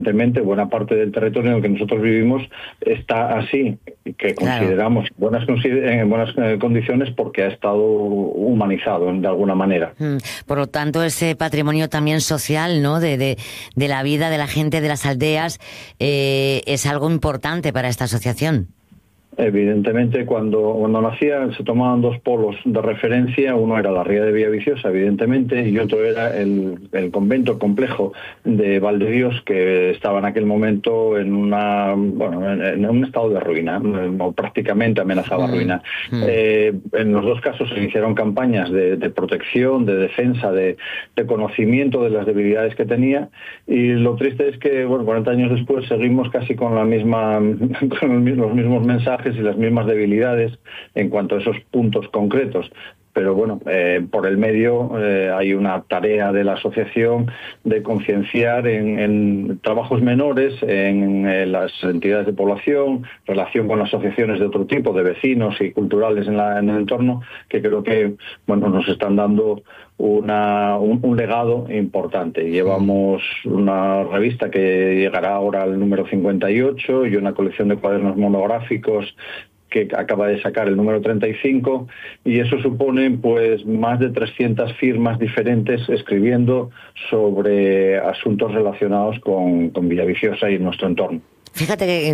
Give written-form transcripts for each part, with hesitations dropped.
evidentemente buena parte del territorio en el que nosotros vivimos está así, que consideramos en buenas condiciones porque ha estado humanizado de alguna manera. Por lo tanto, ese patrimonio también social, ¿no?, de la vida de la gente de las aldeas, es algo importante para esta asociación. Evidentemente, cuando nacía se tomaban dos polos de referencia. Uno era la ría de Villaviciosa, evidentemente, y otro era el convento, el complejo de Valdedios, que estaba en aquel momento en un estado de ruina, o prácticamente amenazaba ruina. En los dos casos se iniciaron campañas de protección, de defensa, de conocimiento de las debilidades que tenía, y lo triste es que 40 años después seguimos casi con los mismos mensajes y las mismas debilidades en cuanto a esos puntos concretos. Pero por el medio hay una tarea de la asociación de concienciar en trabajos menores, en las entidades de población, relación con asociaciones de otro tipo, de vecinos y culturales en el entorno, que creo que nos están dando un legado importante. Llevamos una revista que llegará ahora al número 58 y una colección de cuadernos monográficos que acaba de sacar el número 35, y eso supone pues más de 300 firmas diferentes escribiendo sobre asuntos relacionados con Villaviciosa y nuestro entorno. Fíjate que,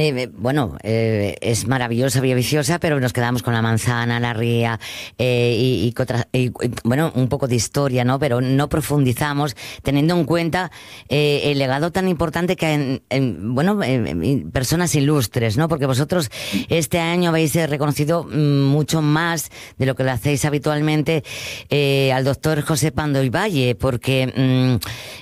es maravillosa Villaviciosa, pero nos quedamos con la manzana, la ría, un poco de historia, ¿no? Pero no profundizamos, teniendo en cuenta el legado tan importante que hay en personas ilustres, ¿no? Porque vosotros este año habéis reconocido mucho más de lo que lo hacéis habitualmente al doctor José Pando y Valle, porque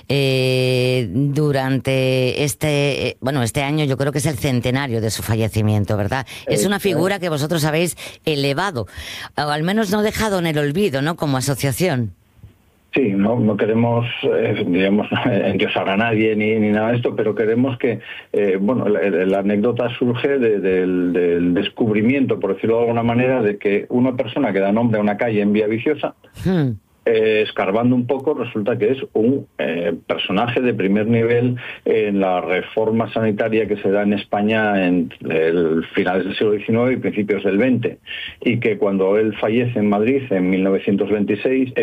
durante este año yo creo que es el centenario de su fallecimiento, ¿verdad? Es una figura que vosotros habéis elevado, o al menos no dejado en el olvido, ¿no?, como asociación. Sí, no queremos, endiosar a nadie ni nada de esto, pero queremos que, la anécdota surge del descubrimiento, por decirlo de alguna manera, de que una persona que da nombre a una calle en Villaviciosa, escarbando un poco, resulta que es un personaje de primer nivel en la reforma sanitaria que se da en España en finales del siglo XIX y principios del XX, y que cuando él fallece en Madrid en 1926,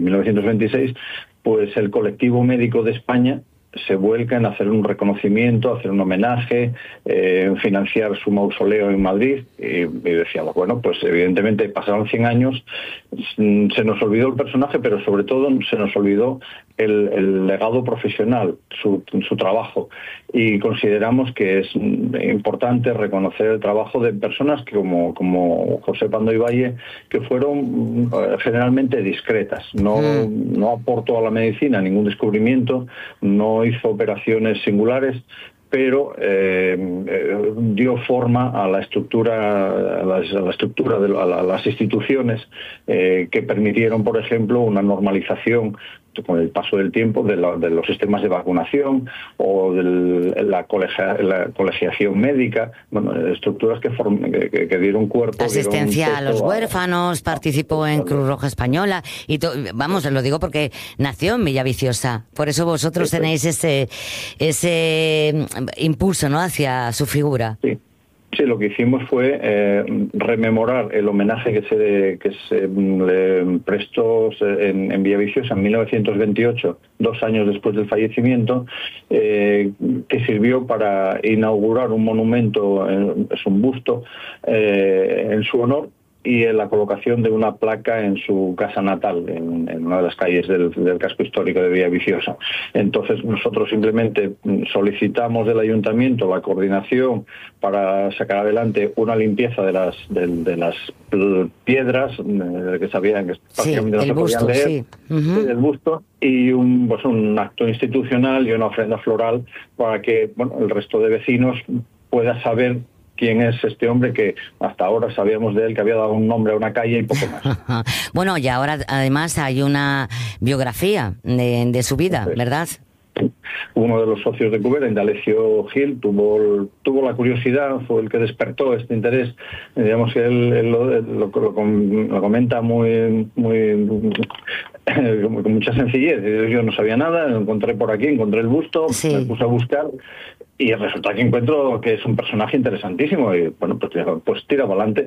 pues el colectivo médico de España se vuelca en hacer un reconocimiento, hacer un homenaje, financiar su mausoleo en Madrid, y decíamos, pues evidentemente pasaron 100 años, se nos olvidó el personaje, pero sobre todo se nos olvidó el legado profesional, su trabajo, y consideramos que es importante reconocer el trabajo de personas que como José Pando y Valle, que fueron generalmente discretas, no aportó a la medicina ningún descubrimiento, no hizo operaciones singulares, pero dio forma a la estructura, a las instituciones que permitieron, por ejemplo, una normalización con el paso del tiempo de los sistemas de vacunación o de la colegiación médica, estructuras que dieron cuerpo. Asistencia a los huérfanos, participó en Cruz Roja Española, y lo digo porque nació en Villaviciosa, por eso vosotros tenéis ese impulso, ¿no?, hacia su figura. Sí, lo que hicimos fue rememorar el homenaje que se le prestó en Villaviciosa en 1928, 2 años después del fallecimiento, que sirvió para inaugurar un monumento, es un busto, en su honor, y en la colocación de una placa en su casa natal, en una de las calles del casco histórico de Villaviciosa. Entonces nosotros simplemente solicitamos del ayuntamiento la coordinación para sacar adelante una limpieza de las piedras que sabían que prácticamente no se podían leer, del busto, y un acto institucional y una ofrenda floral para que el resto de vecinos pueda saber quién es este hombre, que hasta ahora sabíamos de él que había dado un nombre a una calle y poco más. Y ahora además hay una biografía de su vida, ¿verdad? uno de los socios de Cubera, Indalecio Gil, tuvo la curiosidad, fue el que despertó este interés. Digamos que él lo comenta muy con mucha sencillez. Yo no sabía nada, lo encontré por aquí, encontré el busto, sí. Me puse a buscar y resulta que encuentro que es un personaje interesantísimo y bueno, pues tira para adelante,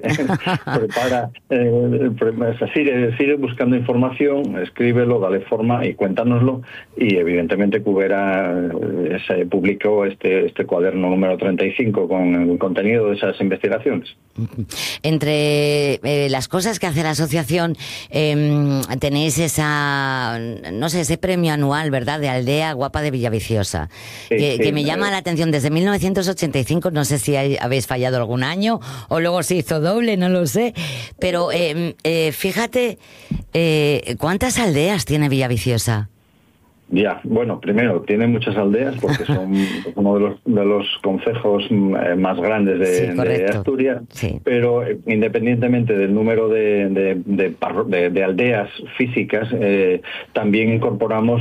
sigue buscando información, escríbelo, dale forma y cuéntanoslo. Y evidentemente Cubera se publicó este cuaderno número 35 con el contenido de esas investigaciones. Entre las cosas que hace la asociación, tenéis ese premio anual, ¿verdad?, de Aldea Guapa de Villaviciosa, que me llama la atención desde 1985, no sé si habéis fallado algún año o luego se hizo doble, no lo sé, pero fíjate, ¿cuántas aldeas tiene Villaviciosa? Ya, bueno, primero, tiene muchas aldeas porque son uno de los concejos más grandes de Asturias, sí. Pero independientemente del número de aldeas físicas, también incorporamos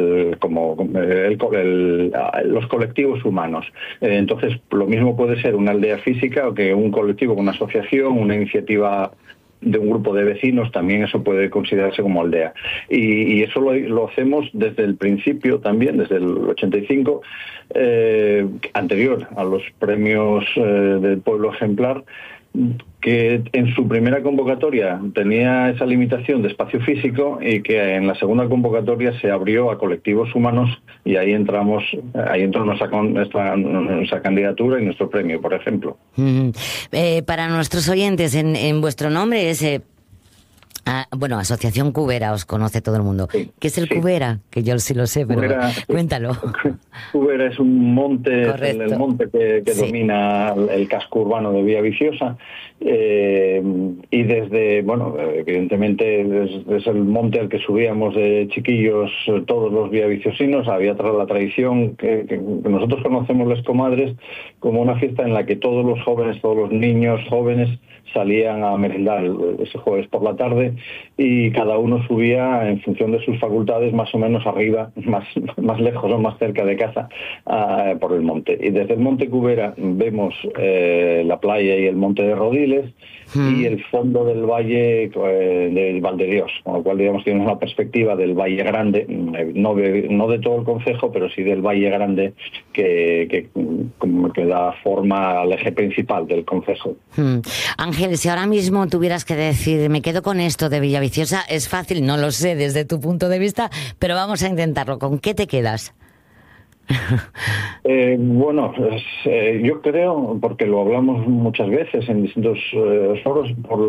los colectivos humanos. Entonces, lo mismo puede ser una aldea física o que un colectivo, una asociación, una iniciativa de un grupo de vecinos, también eso puede considerarse como aldea. Y eso lo hacemos desde el principio también, desde el 85, anterior a los premios del Pueblo Ejemplar, que en su primera convocatoria tenía esa limitación de espacio físico y que en la segunda convocatoria se abrió a colectivos humanos y ahí entró nuestra candidatura y nuestro premio, por ejemplo. Para nuestros oyentes, en vuestro nombre es... Asociación Cubera, os conoce todo el mundo. Sí, ¿Qué es el Cubera? Que yo sí lo sé, pero cuéntalo. Cubera es un monte, el monte que domina el casco urbano de Villaviciosa, y desde, evidentemente es el monte al que subíamos de chiquillos todos los villaviciosinos. Había la tradición que nosotros conocemos las comadres como una fiesta en la que todos los jóvenes, todos los niños jóvenes salían a merendar ese jueves por la tarde y cada uno subía en función de sus facultades más o menos arriba, más lejos o más cerca de casa, por el monte. Y desde el monte Cubera vemos la playa y el monte de Rodiles y el fondo del valle del Valdedios, con lo cual digamos tenemos una perspectiva del Valle Grande, no de todo el concejo, pero sí del Valle Grande que da forma al eje principal del concejo. Ángel, si ahora mismo tuvieras que decir, me quedo con esto de Villaviciosa, es fácil, no lo sé desde tu punto de vista, pero vamos a intentarlo. ¿Con qué te quedas? Yo creo, porque lo hablamos muchas veces en distintos foros, por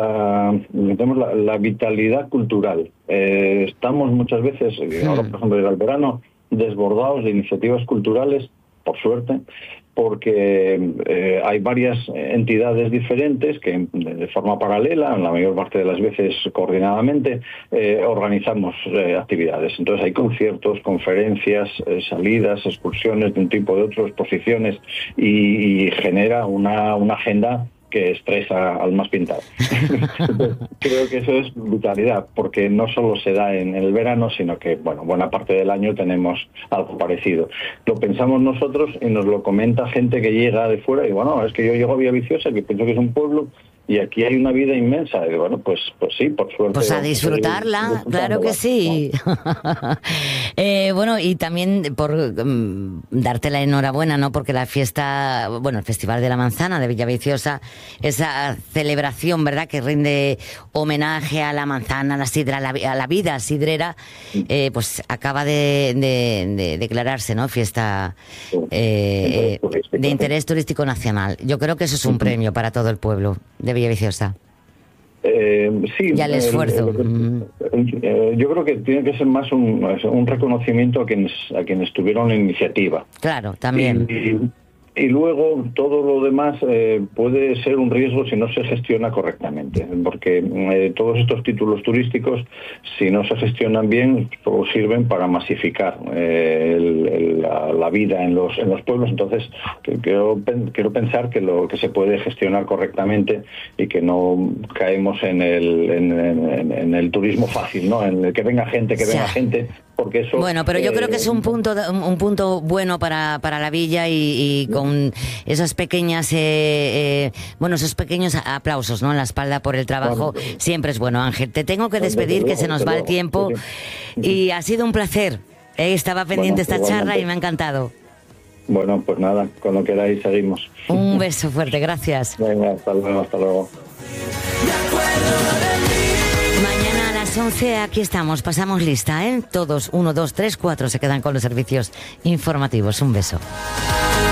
la vitalidad cultural. Estamos muchas veces, ahora por ejemplo el verano, desbordados de iniciativas culturales, por suerte, porque hay varias entidades diferentes que de forma paralela, en la mayor parte de las veces coordinadamente, organizamos actividades. Entonces hay conciertos, conferencias, salidas, excursiones de un tipo de otro, exposiciones, y genera una agenda que estresa al más pintado. Creo que eso es vitalidad, porque no solo se da en el verano, sino que, buena parte del año tenemos algo parecido. Lo pensamos nosotros y nos lo comenta gente que llega de fuera, y es que yo llego a Villaviciosa, que pienso que es un pueblo, y aquí hay una vida inmensa. Y pues sí, por suerte. Pues a disfrutarla, claro que sí. Y también por darte la enhorabuena, ¿no? Porque la fiesta, el Festival de la Manzana de Villaviciosa, esa celebración, ¿verdad?, que rinde homenaje a la manzana, a la sidra, a la vida sidrera, pues acaba de declararse, ¿no?, fiesta de interés turístico nacional. Yo creo que eso es un premio para todo el pueblo de Villaviciosa. Sí, y al esfuerzo. Yo creo que tiene que ser más un reconocimiento a quienes tuvieron la iniciativa. Claro, también. Y luego todo lo demás puede ser un riesgo si no se gestiona correctamente, porque todos estos títulos turísticos, si no se gestionan bien, solo sirven para masificar la vida en los pueblos. Entonces quiero pensar que se puede gestionar correctamente y que no caemos en el turismo fácil, ¿no? En el que venga gente, porque eso... Bueno, pero yo creo que es un punto bueno para la villa y con esas pequeñas, esos pequeños aplausos, ¿no?, en la espalda por el trabajo, siempre es bueno. Ángel, te tengo que despedir, que se nos va el tiempo, y ha sido un placer. Estaba pendiente esta charla y me ha encantado. Bueno, pues nada, cuando queráis seguimos. Un beso fuerte, gracias. Venga, hasta luego, hasta luego. Mañana a las 11 aquí estamos, pasamos lista, ¿eh? Todos, 1, 2, 3, 4 se quedan con los servicios informativos. Un beso.